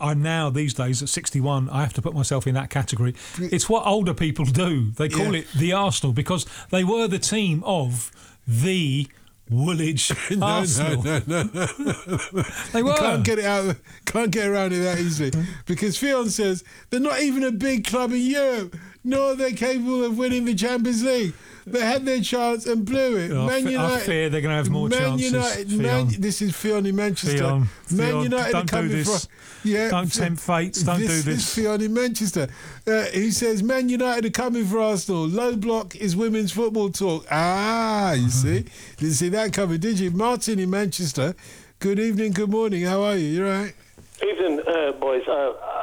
I now, these days, at 61, I have to put myself in that category. It's what older people do. They call it the Arsenal because they were the team of the Woolwich Arsenal. No. They were. Can't get around it that easily. Because Fionn says they're not even a big club in Europe, nor are they capable of winning the Champions League. They had their chance and blew it. I fear they're going to have more chances. This is Fionn in Manchester. Man United don't are coming do this. Don't tempt fate. Don't do this. This is Fionn in Manchester. He says, Man United are coming for Arsenal. Low block is women's football talk. You see? Didn't see that coming, did you? Martin in Manchester. Good evening, good morning. How are you? You all right? Evening, boys.